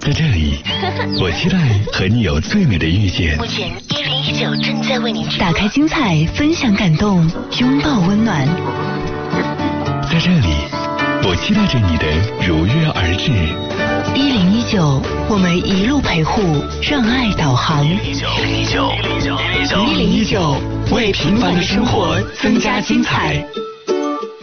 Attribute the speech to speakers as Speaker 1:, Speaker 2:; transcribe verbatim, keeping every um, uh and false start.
Speaker 1: 在这里，我期待和你有最美的遇见。
Speaker 2: 目前一零一九正在为您
Speaker 3: 打开精彩，分享感动，拥抱温暖。
Speaker 1: 在这里，我期待着你的如约而至。
Speaker 3: 一零一九，我们一路陪护，让爱导航。
Speaker 1: 一零一九，一零一九，
Speaker 3: 一零一九，为平凡的生活增加精彩。